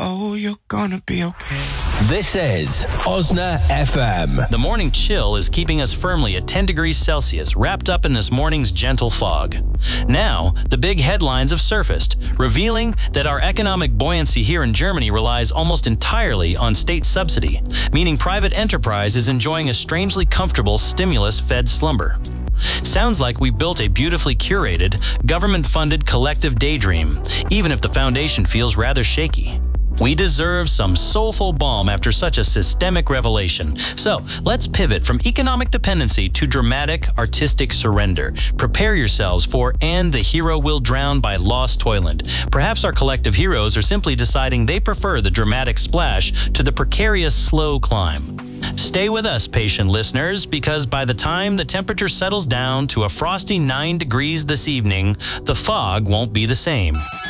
Oh, you're gonna be okay. This is Osna FM. The morning chill is keeping us firmly at 10 degrees Celsius, wrapped up in this morning's gentle fog. Now, the big headlines have surfaced, revealing that our economic buoyancy here in Germany relies almost entirely on state subsidy, meaning private enterprise is enjoying a strangely comfortable stimulus-fed slumber. Sounds like we built a beautifully curated, government-funded collective daydream, even if the foundation feels rather shaky. We deserve some soulful balm after such a systemic revelation. So let's pivot from economic dependency to dramatic, artistic surrender. Prepare yourselves for And the Hero Will Drown by Lost Toyland. Perhaps our collective heroes are simply deciding they prefer the dramatic splash to the precarious slow climb. Stay with us, patient listeners, because by the time the temperature settles down to a frosty 9 degrees this evening, the fog won't be the same.